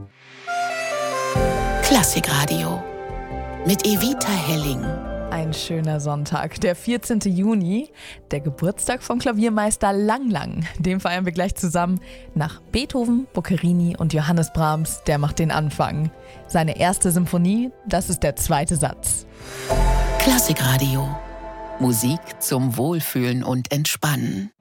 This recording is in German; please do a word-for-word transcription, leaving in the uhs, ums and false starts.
Klassikradio mit Evita Helling. Ein schöner Sonntag, der vierzehnte Juni, der Geburtstag von Klaviermeister Lang Lang. Den feiern wir gleich zusammen. Nach Beethoven, Boccherini und Johannes Brahms, der macht den Anfang. Seine erste Symphonie, das ist der zweite Satz. Klassikradio. Musik zum Wohlfühlen und Entspannen.